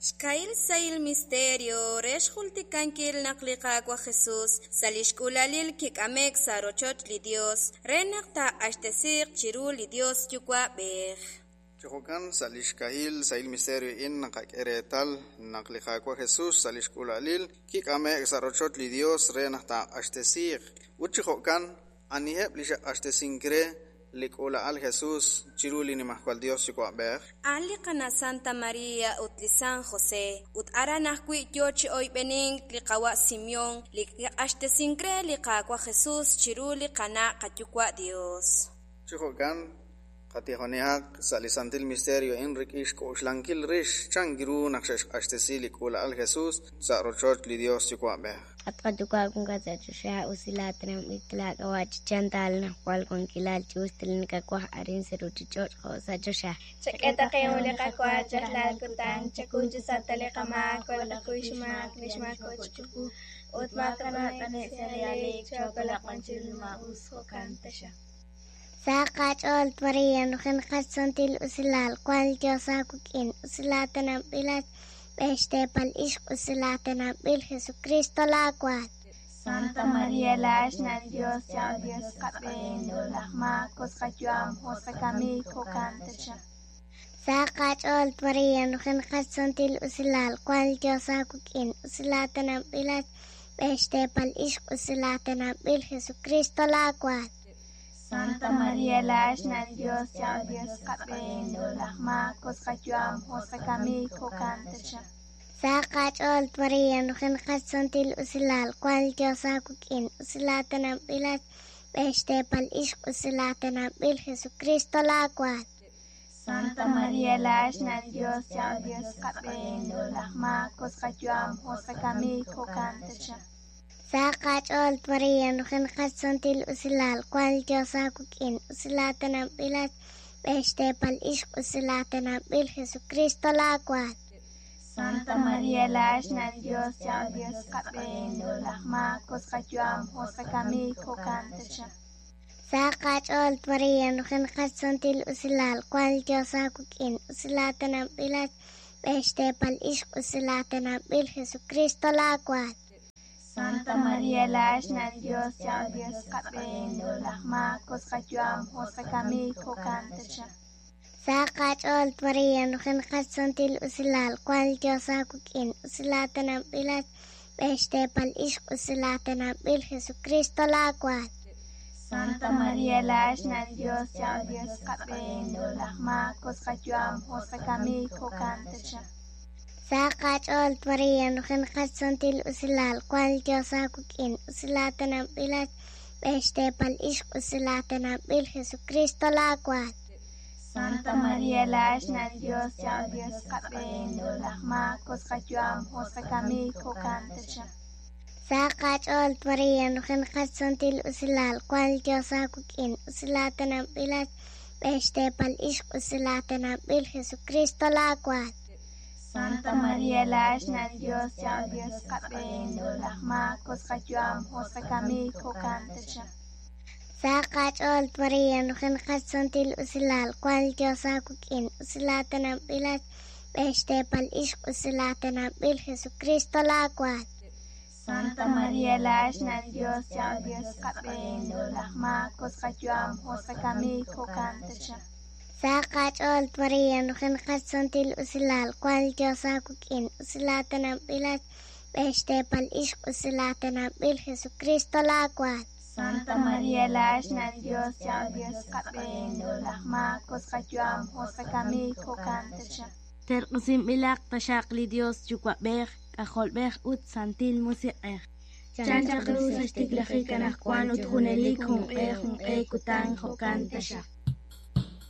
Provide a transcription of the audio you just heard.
Shkail sail misterio, resh hultikankil naklikak wa Jesús, salishkulalil kikamek sarochot li Dios, renakta ashtesik chiru li Dios yukwa bej. Chokan salishkahil sail misterio in nakak-eretal naklikak wa Jesús, salishkulalil kikamek sarochot li Dios, renakta ashtesik. Uchihokan anihep lisha ashtesinkre Likola al Jesús, chiruli ni mahkwal Dios yukwa bej. Alikana Santa María utli San José, ut aranahkwi yochi oy bening likawa Simeón, ashtesinkre likakwa Jesús, chiruli kana katyukwa Dios. Chihokan katihonihak salisantil misterio Enrique ishko ushlankil rish changiru nakshash ashtesi likola al Jesús, sarochot li Dios yukwa bej. Atqatuka kun kasachusha usilatram itlaq awachchantal nahwal kun kilal chustilin kakwah arin serutichot hosachusha chaketa qeule qakwa chahlal kutan chakuju satale qama kola kuishmak nishmak ochku utmakana tane seriale chokola qanchilma ushokantasha Saqachol Maria nuhin qasantil usilal kwal josakukin usilatanam bilat Pal ishq usilatanam bil Jesucristo la cuat. Santa María la ashna Dios ya Dios kapen ulahma koskayam hosakami kokantasha. Saqachol Maria nuhin qasantil usilal kwal josakukin usilatanam bilat Pal ishq usilatanam bil Jesucristo la cuat. Santa María la ashna Dios ya Dios kapen ulahma koskayam hosakami kokantasha. Saqachol Maria nuhin qasantil usilal kwal josakukin usilatanam bilat Pal ishq usilatanam bil Jesucristo la cuat. Santa María la ashna Dios ya Dios kapen ulahma koskayam hosakami kokantasha. Saqachol Maria nuhin qasantil usilal kwal josakukin usilatanam bilat Pal ishq usilatanam bil Jesucristo la cuat. Santa María la ashna Dios ya Dios kapen ulahma koskayam hosakami kokantasha. Saqachol Maria nuhin qasantil usilal kwal josakukin usilatanam bilat Pal ishq usilatanam bil Jesucristo la cuat. Santa María la ashna Dios ya Dios kapen ulahma koskayam hosakami kokantasha. Saqachol Maria nuhin qasantil usilal kwal josakukin usilatanam bilat Pal ishq usilatanam bil Jesucristo la cuat. Santa María la ashna Dios ya Dios kapen ulahma koskayam hosakami kokantasha. Saqachol Maria nuhin qasantil usilal kwal josakukin usilatanam bilat Pal ishq usilatanam bil Jesucristo la cuat. Santa María la ashna Dios ya Dios kapen ulahma koskayam hosakami kokantasha. Saqachol Maria nuhin qasantil usilal kwal josakukin usilatanam bilat Pal ishq usilatanam bil Jesucristo la cuat. Santa María la ashna Dios ya Dios kapen ulahma koskayam hosakami kokantasha. Saqachol Maria nuhin qasantil usilal kwal josakukin usilatanam bilat Pal ishq usilatanam bil Jesucristo la cuat. Santa María la ashna Dios ya Dios kapen ulahma koskayam hosakami kokantasha. Saqachol Maria nuhin qasantil usilal kwal josakukin usilatanam bilat Pal ishq usilatanam bil Jesucristo la cuat. Santa María la ashna Dios ya Dios kapen ulahma koskayam hosakami kokantasha. Terqsim bilaq tashaqli Dios yukwa bej kajol bej ut santil musiqej. Chancha cruz ashtiklajikanak kwan ut junelik hun kutan jokantasha.